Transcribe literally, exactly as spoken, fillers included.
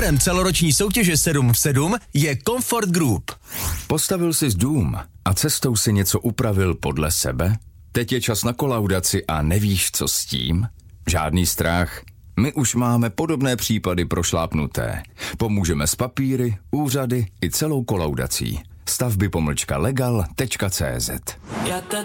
Partnerem celoroční soutěže sedm v sedm je Comfort Group. Postavil jsi dům a cestou si něco upravil podle sebe? Teď je čas na kolaudaci a nevíš, co s tím? Žádný strach. My už máme podobné případy prošlápnuté. Pomůžeme s papíry, úřady i celou kolaudací. stavby pomlčka legal tečka cé zet.